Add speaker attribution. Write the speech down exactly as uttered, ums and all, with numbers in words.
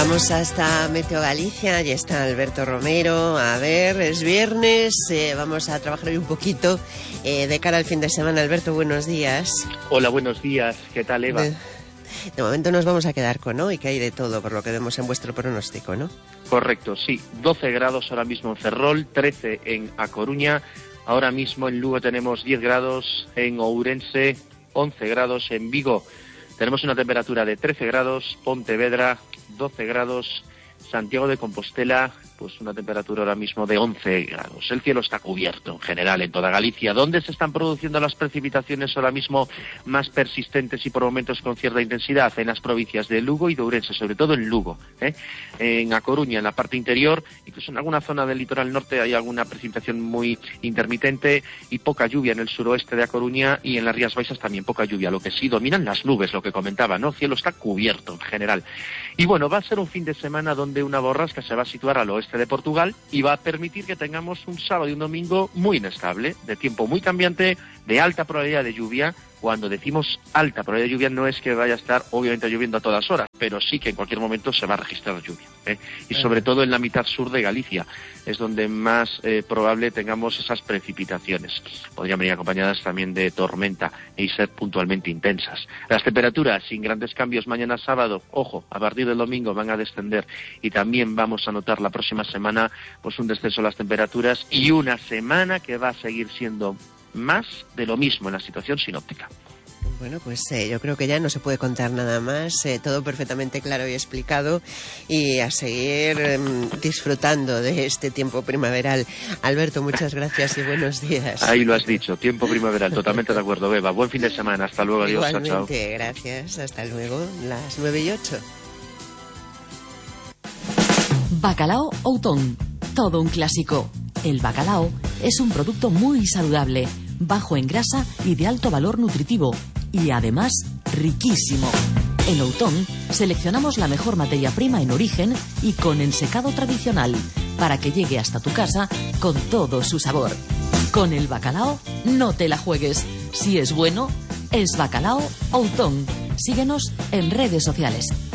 Speaker 1: Vamos hasta Meteo Galicia, ya está Alberto Romero. A ver, es viernes, eh, vamos a trabajar hoy un poquito eh, de cara al fin de semana. Alberto, buenos días.
Speaker 2: Hola, buenos días. ¿Qué tal, Eva?
Speaker 1: De, de momento nos vamos a quedar con hoy, que hay de todo, por lo que vemos en vuestro pronóstico, ¿no?
Speaker 2: Correcto, sí. doce grados ahora mismo en Ferrol, trece en A Coruña. Ahora mismo en Lugo tenemos diez grados, en Ourense once grados, en Vigo tenemos una temperatura de trece grados, Pontevedra doce grados, Santiago de Compostela pues una temperatura ahora mismo de once grados. El cielo está cubierto en general en toda Galicia. ¿Dónde se están produciendo las precipitaciones ahora mismo más persistentes y por momentos con cierta intensidad? En las provincias de Lugo y de Ourense, sobre todo en Lugo, ¿eh? En A Coruña, en la parte interior, incluso en alguna zona del litoral norte hay alguna precipitación muy intermitente y poca lluvia en el suroeste de A Coruña, y en las Rías Baixas también poca lluvia. Lo que sí dominan las nubes, lo que comentaba, ¿no? El cielo está cubierto en general. Y bueno, va a ser un fin de semana donde una borrasca se va a situar al oeste de Portugal y va a permitir que tengamos un sábado y un domingo muy inestable, de tiempo muy cambiante, de alta probabilidad de lluvia. Cuando decimos alta probabilidad de lluvia no es que vaya a estar obviamente lloviendo a todas horas, pero sí que en cualquier momento se va a registrar lluvia, ¿eh? Y sobre todo en la mitad sur de Galicia es donde más eh, probable tengamos esas precipitaciones. Podrían venir acompañadas también de tormenta y ser puntualmente intensas. Las temperaturas sin grandes cambios mañana sábado, ojo, a partir del domingo van a descender, y también vamos a notar la próxima semana pues un descenso de las temperaturas y una semana que va a seguir siendo más de lo mismo en la situación sinóptica.
Speaker 1: Bueno, pues eh, yo creo que ya no se puede contar nada más, eh, todo perfectamente claro y explicado, y a seguir eh, disfrutando de este tiempo primaveral. Alberto, muchas gracias y buenos días.
Speaker 2: Ahí lo has dicho, tiempo primaveral, totalmente de acuerdo, Beba. Buen fin de semana, hasta luego, adiós,
Speaker 1: Igualmente,
Speaker 2: chao, chao.
Speaker 1: Gracias, hasta luego, las nueve y ocho.
Speaker 3: Bacalao Outón, todo un clásico. El bacalao es un producto muy saludable, bajo en grasa y de alto valor nutritivo, y además riquísimo. En Outón seleccionamos la mejor materia prima en origen y con ensecado tradicional, para que llegue hasta tu casa con todo su sabor. Con el bacalao no te la juegues. Si es bueno, es Bacalao Outón. Síguenos en redes sociales.